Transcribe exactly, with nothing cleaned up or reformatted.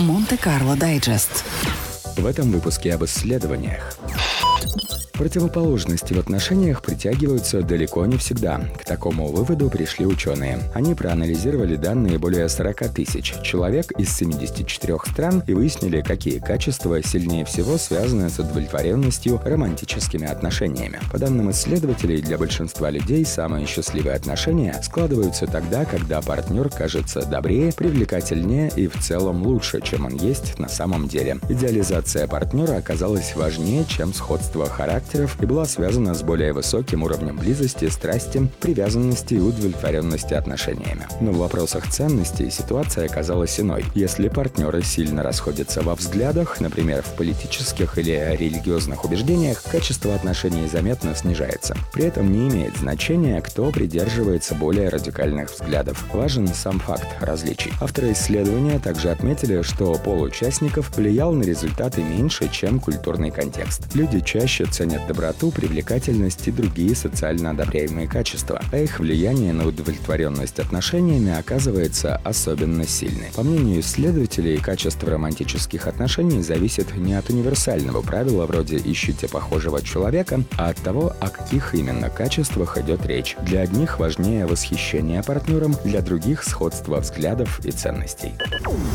Монте-Карло Дайджест. В этом выпуске об исследованиях. Противоположности в отношениях притягиваются далеко не всегда. К такому выводу пришли ученые. Они проанализировали данные более сорок тысяч человек из семидесяти четырёх стран и выяснили, какие качества сильнее всего связаны с удовлетворенностью романтическими отношениями. По данным исследователей, для большинства людей самые счастливые отношения складываются тогда, когда партнер кажется добрее, привлекательнее и в целом лучше, чем он есть на самом деле. Идеализация партнера оказалась важнее, чем сходство характера, и была связана с более высоким уровнем близости, страсти, привязанности и удовлетворенности отношениями. Но в вопросах ценностей ситуация оказалась иной. Если партнеры сильно расходятся во взглядах, например, в политических или религиозных убеждениях, качество отношений заметно снижается. При этом не имеет значения, кто придерживается более радикальных взглядов. Важен сам факт различий. Авторы исследования также отметили, что пол участников влиял на результаты меньше, чем культурный контекст. Люди чаще ценят доброту, привлекательность и другие социально одобряемые качества, а их влияние на удовлетворенность отношениями оказывается особенно сильным. По мнению исследователей, качество романтических отношений зависит не от универсального правила вроде «ищите похожего человека», а от того, о каких именно качествах идет речь. Для одних важнее восхищение партнером, для других — сходство взглядов и ценностей.